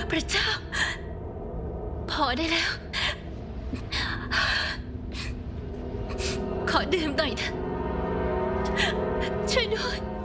พระเจ้าพอได้แล้วขอดื่มหน่อยเถอะช่วยด้วย